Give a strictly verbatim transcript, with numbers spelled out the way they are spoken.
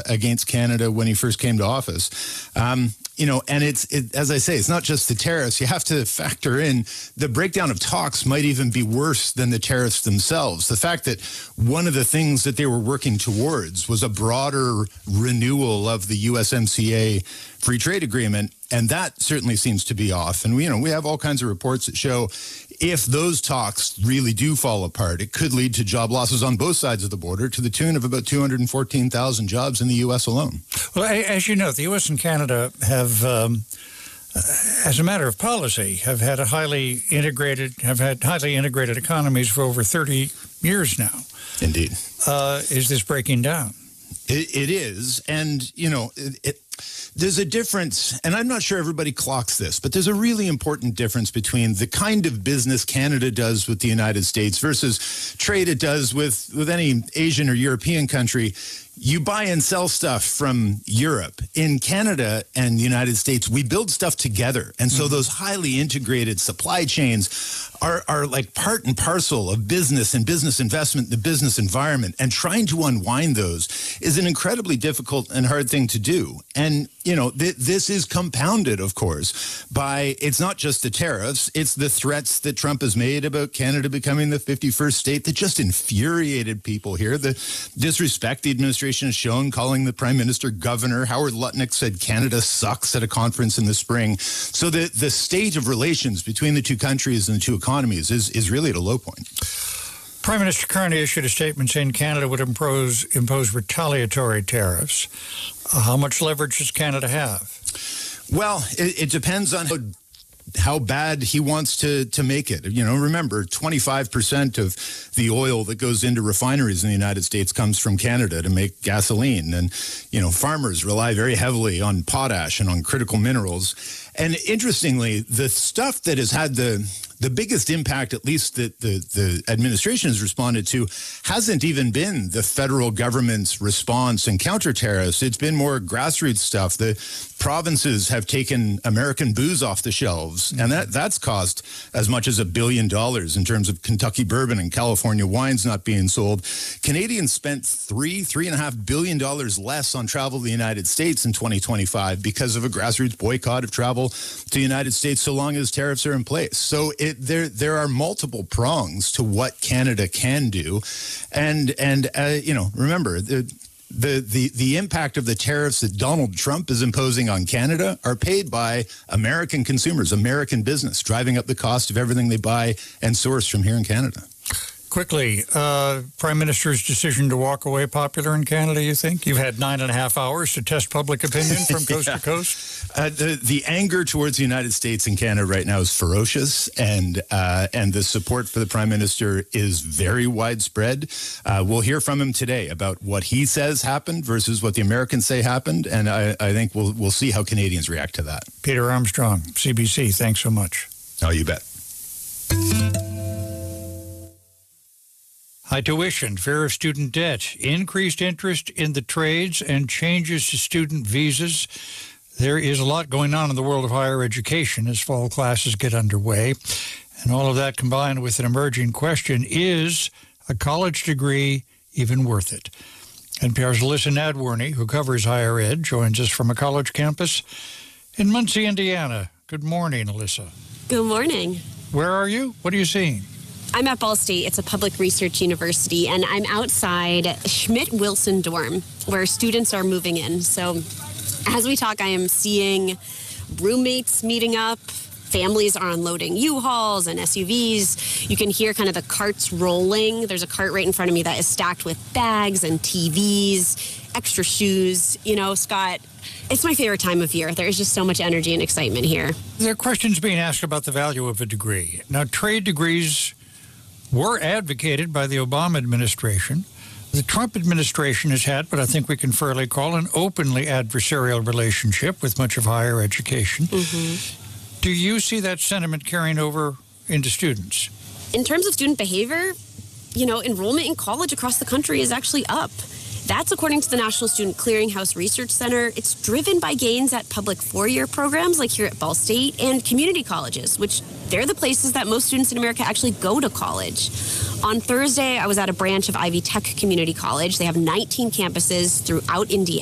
against Canada when he first came to office. Um, You know, and it's, it, as I say, it's not just the tariffs. You have to factor in the breakdown of talks might even be worse than the tariffs themselves. The fact that one of the things that they were working towards was a broader renewal of the U S M C A free trade agreement, and that certainly seems to be off. And we, you know, we have all kinds of reports that show if those talks really do fall apart, it could lead to job losses on both sides of the border to the tune of about two hundred fourteen thousand jobs in the U S alone. Well, as you know, the U S and Canada have, um, as a matter of policy, have had a highly integrated, have had highly integrated economies for over thirty years now. Indeed. Uh, is this breaking down? It, it is. And, you know, it, it, there's a difference, and I'm not sure everybody clocks this, but there's a really important difference between the kind of business Canada does with the United States versus trade it does with, with any Asian or European country. You buy and sell stuff from Europe. In Canada and the United States, we build stuff together. And so those highly integrated supply chains are, are like part and parcel of business and business investment, the business environment. And trying to unwind those is an incredibly difficult and hard thing to do. And, you know, th- this is compounded, of course, by it's not just the tariffs, it's the threats that Trump has made about Canada becoming the fifty-first state that just infuriated people here. The disrespect the administration has shown, calling the Prime Minister governor. Howard Lutnick said Canada sucks at a conference in the spring. So the, the state of relations between the two countries and the two economies is, is really at a low point. Prime Minister Carney issued a statement saying Canada would impose, impose retaliatory tariffs. Uh, how much leverage does Canada have? Well, it, it depends on how how bad he wants to to make it. You know, remember, twenty-five percent of the oil that goes into refineries in the United States comes from Canada to make gasoline. And, you know, farmers rely very heavily on potash and on critical minerals. And interestingly, the stuff that has had the the biggest impact, at least that the, the administration has responded to, hasn't even been the federal government's response and counter tariffs. It's been more grassroots stuff. The provinces have taken American booze off the shelves, and that, that's cost as much as a billion dollars in terms of Kentucky bourbon and California wines not being sold. Canadians spent three, three and a half billion dollars less on travel to the United States in twenty twenty-five because of a grassroots boycott of travel to the United States so long as tariffs are in place. So it There, there are multiple prongs to what Canada can do, and and uh, you know, remember the, the the the impact of the tariffs that Donald Trump is imposing on Canada are paid by American consumers, American business, driving up the cost of everything they buy and source from here in Canada. Quickly, uh, Prime Minister's decision to walk away popular in Canada, you think? You've had nine and a half hours to test public opinion from coast yeah. to coast? Uh, the, the anger towards the United States and Canada right now is ferocious, and uh, and the support for the Prime Minister is very widespread. Uh, we'll hear from him today about what he says happened versus what the Americans say happened, and I, I think we'll, we'll see how Canadians react to that. Peter Armstrong, C B C, thanks so much. Oh, you bet. High tuition, fear of student debt, increased interest in the trades, and changes to student visas. There is a lot going on in the world of higher education as fall classes get underway. And all of that combined with an emerging question, is a college degree even worth it? N P R's Alyssa Nadworny, who covers higher ed, joins us from a college campus in Muncie, Indiana. Good morning, Alyssa. Good morning. Where are you? What are you seeing? I'm at Ball State. It's a public research university, and I'm outside Schmidt-Wilson dorm, where students are moving in. So as we talk, I am seeing roommates meeting up. Families are unloading U-Hauls and S U Vs. You can hear kind of the carts rolling. There's a cart right in front of me that is stacked with bags and T Vs, extra shoes. You know, Scott, it's my favorite time of year. There is just so much energy and excitement here. There are questions being asked about the value of a degree. Now, trade degrees were advocated by the Obama administration. The Trump administration has had, but I think we can fairly call, an openly adversarial relationship with much of higher education. Mm-hmm. Do you see that sentiment carrying over into students? In terms of student behavior, you know, enrollment in college across the country is actually up. That's according to the National Student Clearinghouse Research Center. It's driven by gains at public four-year programs like here at Ball State and community colleges, which they're the places that most students in America actually go to college. On Thursday, I was at a branch of Ivy Tech Community College. They have nineteen campuses throughout Indiana.